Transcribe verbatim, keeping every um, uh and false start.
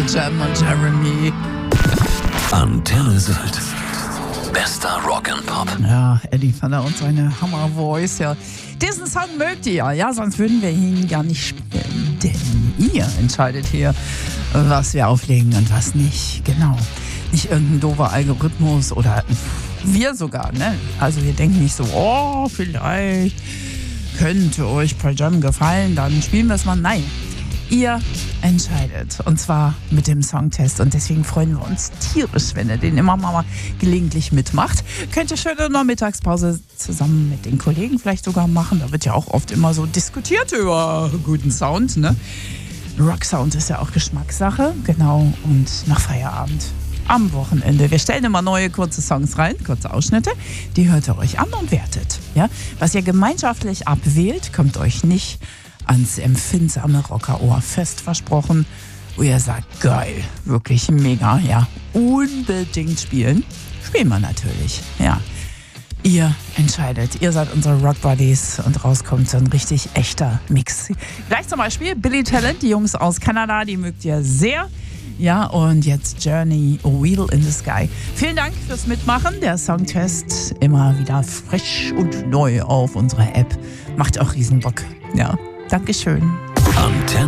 Jam und Jeremy. Antenne Sylt. Bester Rock and Pop. Ja, Eddie van der und seine Hammer-Voice, ja. Diesen Song mögt ihr, ja, sonst würden wir ihn gar nicht spielen. Denn ihr entscheidet hier, was wir auflegen und was nicht. Genau. Nicht irgendein doofer Algorithmus oder wir sogar, ne? Also wir denken nicht so, oh, vielleicht könnte euch Pearl Jam gefallen, dann spielen wir es mal. Nein. Ihr entscheidet. Und zwar mit dem Songtest. Und deswegen freuen wir uns tierisch, wenn ihr den immer mal gelegentlich mitmacht. Könnt ihr schön in der Mittagspause zusammen mit den Kollegen vielleicht sogar machen. Da wird ja auch oft immer so diskutiert über guten Sound, ne? Rock-Sound ist ja auch Geschmackssache. Genau. Und nach Feierabend. Am Wochenende. Wir stellen immer neue kurze Songs rein, kurze Ausschnitte. Die hört ihr euch an und wertet. Ja? Was ihr gemeinschaftlich abwählt, kommt euch nicht ans empfindsame Rockerohr, fest versprochen, wo ihr sagt, geil, wirklich mega, ja, unbedingt spielen. Spielen wir natürlich, ja. Ihr entscheidet, ihr seid unsere Rock Buddies und rauskommt so ein richtig echter Mix. Gleich zum Beispiel Billy Talent, die Jungs aus Kanada, die mögt ihr sehr. Ja, und jetzt Journey, A Wheel in the Sky. Vielen Dank fürs Mitmachen. Der Songtest immer wieder frisch und neu auf unserer App. Macht auch riesen Bock. Ja, Dankeschön. Antenne